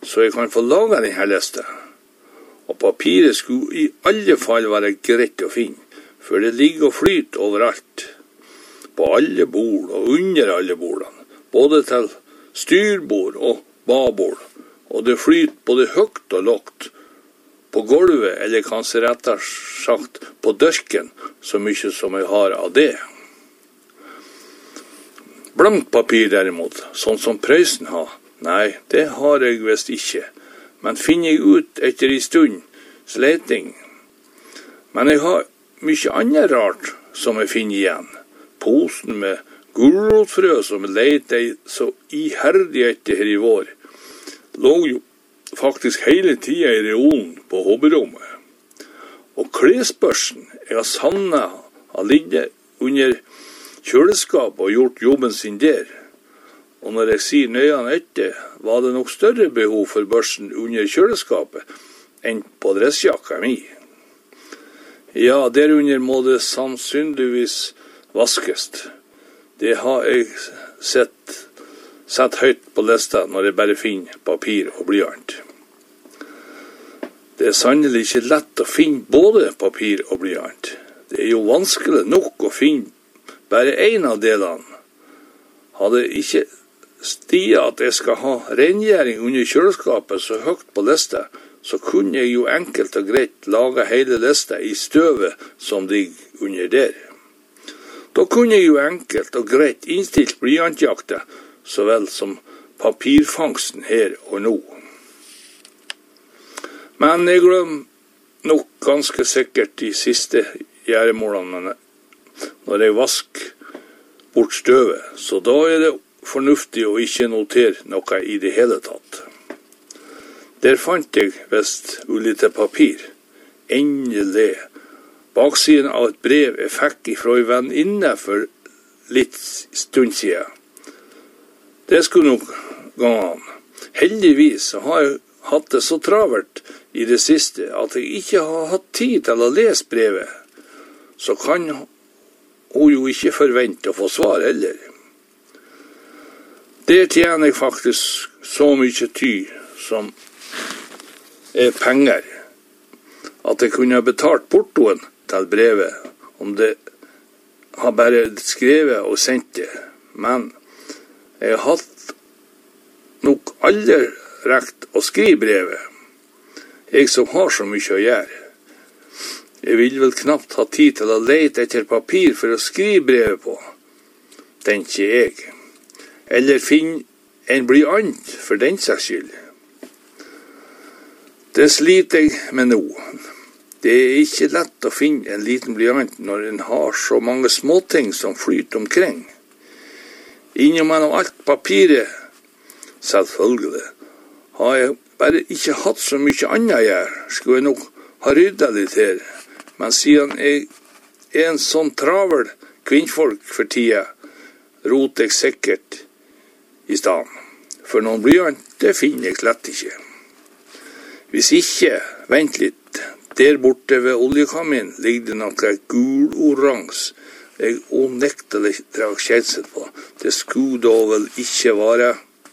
så jeg kan få laget denne lista. Og papiret skulle i alle fall være greit å finne, for det ligger og flyter overalt, på alle bord og under alle bordene, både til styrbord og babord, og det flyter både høyt og lågt, på gulvet, eller kanskje rettere sagt på dørken, så mye som jeg har av det. Blankt papir derimot, sånn som Prøysen har, nei, det har jeg visst ikke, men finner jeg ut etter en stund sleting. Men jeg har mye annet rart som jeg finner igjen. Posen med gulrotfrø som jeg lette så iherdig etter her i vår, lå jo faktisk hele tiden i reolen på hobberommet. Og klesbørsen jeg har savnet har ligget under kjøleskap og gjort jobben sin der. Og når jeg sier nøyene etter, var det nok større behov for børsen under kjøleskapet enn på dressjakka mi. Ja, derunder må det sannsynligvis vaskes. Det har jeg sett høyt på lista når jeg bare finner papir og blyant. Det er sannelig ikke lett å finne både papir og blyant. Det er jo vanskelig nok å finne bare en av delene. Hadde ikke stia at jeg skal ha rengjæring under kjøleskapet så høyt på lista, så kunne jeg jo enkelt og greit lage hele lista i støvet som ligger under der. Da kunne jeg jo enkelt og greit innstilt blyantjakta, så vel som papirfangsten her og nå. Men jeg glemmer nok ganske sikkert de siste gjæremålene når jeg vasker bort støvet, så da er det fornuftig å ikke notere noe i det hele tatt. Der fant jeg visst ulite papir. Endelig. Baksiden av et brev jeg fikk ifra en venninne for litt stund siden. Det skulle nok gå an. Heldigvis har jeg hatt det så travelt i det siste at jeg ikke har hatt tid til å lese brevet. Så kan hun jo ikke forvente å få svar heller. Der tjener jeg faktisk så mye tid som er penger, at jeg kunne ha betalt portoen til brevet, om det har bare skrevet og sendt det. Men jeg har hatt nok aldri rekt å skrive brevet, jeg som har så mye å gjøre. Jeg vil vel knapt ha tid til å lete etter papir for å skrive brevet på, tenker jeg. Eller finne en blyant for den saks skyld. Det sliter jeg med nå. Det er ikke lett å finne en liten blyant når en har så mange småting som flyter omkring. Innom alt papiret, selvfølgelig, har jeg bare ikke hatt så mye annet å gjøre. Skulle jeg nok ha ryddet litt her. Men siden jeg er en sånn travel kvinnfolk for tida, roter jeg sikkert i stedet. For noen blyant, det finner jeg slett ikke. Hvis ikke, vent litt. Der borte ved oljekaminen ligger det noe gul-orans. Jeg unektelig drar kjensel på. Det skulle da vel ikke være.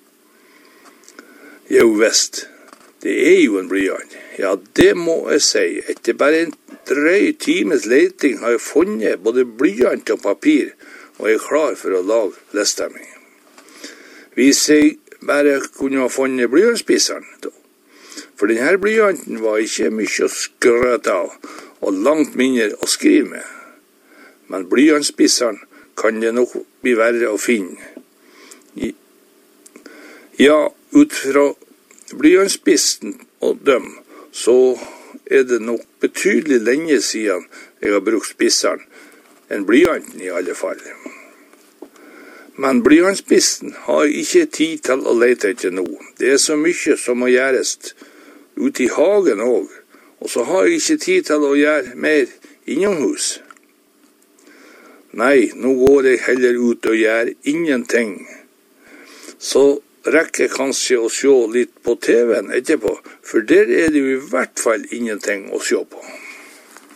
Jo visst, det er jo en blyant. Ja, det må jeg si. Etter bare en drøy times leting har jeg funnet både blyant og papir, og jeg er klar for å lage lista mi. Hvis jeg bare kunne ha funnet blyantspisseren, da. For denne blyanten var ikke mye å skrøte av, og langt mindre å skrive med. Men blyantspisseren kan det nok bli verre å finne. Ja, ut fra blyantspissen og dem, så er det nok betydelig lenge siden jeg har brukt spisseren, enn blyanten i alle fall. Men blyantspissen har jeg ikke tid til å lete etter nå. Det er så mye som må gjøres ute i hagen også, og så har jeg ikke tid til å gjøre mer innomhus. Nei, nå går jeg heller ut og gjør ingenting. Så rekker jeg kanskje å se litt på TV-en etterpå, for der er det jo i hvert fall ingenting å se på.